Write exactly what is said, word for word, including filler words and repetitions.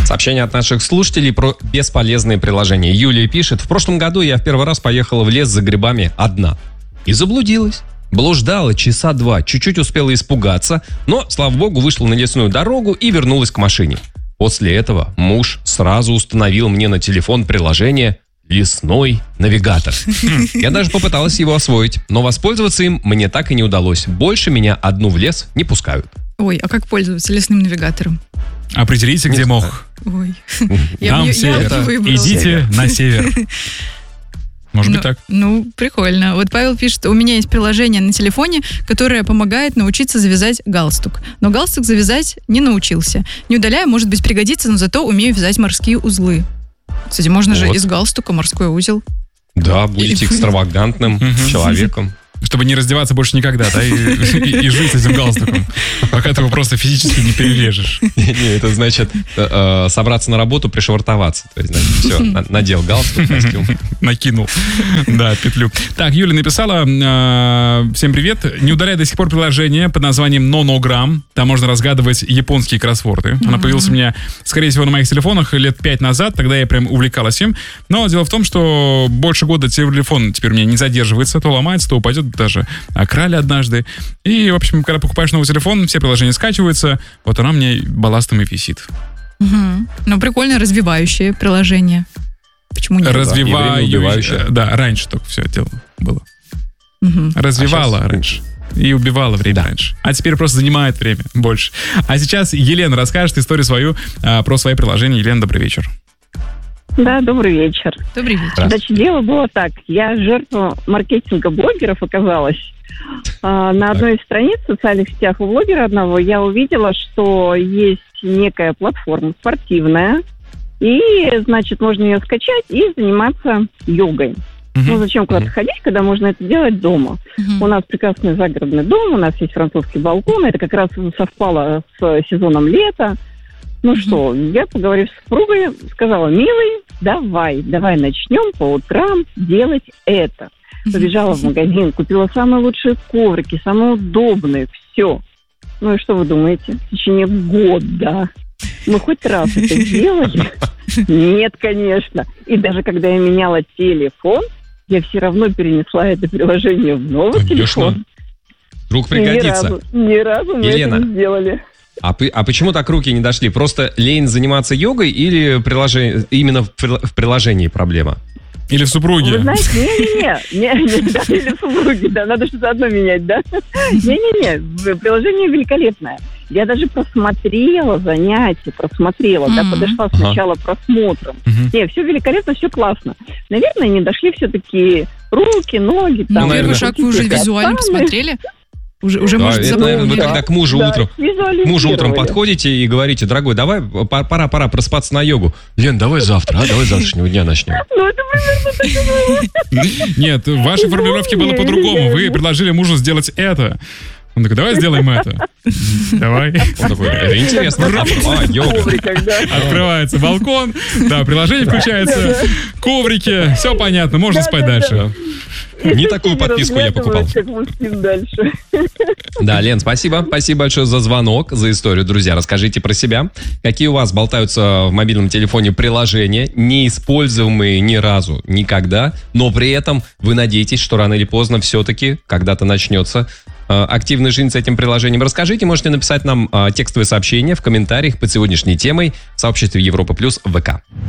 Сообщение от наших слушателей про бесполезные приложения. Юлия пишет: в прошлом году я в первый раз поехала в лес за грибами одна. И заблудилась. Блуждала часа два, чуть-чуть успела испугаться, но, слава богу, вышла на лесную дорогу и вернулась к машине. После этого муж сразу установил мне на телефон приложение «Лесной навигатор». Я даже попыталась его освоить, но воспользоваться им мне так и не удалось. Больше меня одну в лес не пускают. Ой, а как пользоваться лесным навигатором? Определите, где мох. Ой. Там север. Идите на север. Может ну, быть так? Ну, прикольно. Вот Павел пишет: у меня есть приложение на телефоне, которое помогает научиться завязать галстук. Но галстук завязать не научился. Не удаляю, может быть, пригодится, но зато умею вязать морские узлы. Кстати, можно вот. же из галстука морской узел. Да, будете экстравагантным человеком. Чтобы не раздеваться больше никогда, да, и, и, и жить с этим галстуком, пока ты его просто физически не перережешь. Не, это значит э, собраться на работу, пришвартоваться. То есть, значит, все, на, надел галстук, костюм. Накинул, да, петлю. Так, Юля написала: э, всем привет. Не удаляй до сих пор приложение под названием Нонограмм. Там можно разгадывать японские кроссворды. Она появилась у меня, скорее всего, на моих телефонах лет пять назад. Тогда я прям увлекалась им. Но дело в том, что больше года телефон теперь у меня не задерживается. То ломается, то упадет. Даже крали однажды. И, в общем, когда покупаешь новый телефон, все приложения скачиваются. Вот она мне балластом и висит. Угу. Ну, прикольно, развивающее приложение. Почему нет? Развивающее. Да, раньше только все это было. Угу. Развивала а раньше. И убивала время да. раньше. А теперь просто занимает время больше. А сейчас Елена расскажет историю свою а, про свои приложения. Елена, добрый вечер. Да, добрый вечер. Добрый вечер. Значит, дело было так. Я жертва маркетинга блогеров оказалась. А, на одной из страниц в социальных сетях у блогера одного я увидела, что есть некая платформа спортивная, и, значит, можно ее скачать и заниматься йогой. Uh-huh. Ну, зачем куда-то uh-huh. ходить, когда можно это делать дома? Uh-huh. У нас прекрасный загородный дом, у нас есть французский балкон, это как раз совпало с сезоном лета. Ну mm-hmm. что, я, поговорив с супругой, сказала: милый, давай, давай начнем по утрам делать это. Побежала в магазин, купила самые лучшие коврики, самые удобные, все. Ну и что вы думаете? В течение года мы хоть раз это делали? Нет, конечно. И даже когда я меняла телефон, я все равно перенесла это приложение в новый Конечно. телефон. Вдруг пригодится. Ни разу, ни разу мы Елена. это не сделали. А, а почему так руки не дошли? Просто лень заниматься йогой или приложение, именно в, в приложении проблема? Или в супруге? Вы знаете, не-не-не, не, не, да, или в супруге, да, надо что-то одно менять, да? Не-не-не, приложение великолепное. Я даже просмотрела занятия, просмотрела, mm-hmm. да, подошла сначала ага. просмотром. Mm-hmm. Не, все великолепно, все классно. Наверное, не дошли все-таки руки, ноги. Там, ну, первый шаг вы уже визуально посмотрели? Уже, уже да, может это, запомнить. наверное, вы когда к мужу да, утром, мужу утром подходите и говорите: дорогой, давай, пора, пора проспаться на йогу. Лен, давай завтра, а давай с завтрашнего дня начнем. Ну, это примерно так и было. Нет, в вашей формулировке было по-другому. Вы предложили мужу сделать это. Он такой: давай сделаем это. Давай. Он такой: это интересно. А, йога. Открывается балкон, да, приложение включается, коврики, все понятно, можно спать дальше. Не такую подписку я покупал. Да, Лен, спасибо. Спасибо большое за звонок, за историю. Друзья, расскажите про себя. Какие у вас болтаются в мобильном телефоне приложения, неиспользуемые ни разу, никогда, но при этом вы надеетесь, что рано или поздно все-таки когда-то начнется активная жизнь с этим приложением. Расскажите, можете написать нам текстовые сообщения в комментариях под сегодняшней темой в сообществе Европа Плюс в ВК.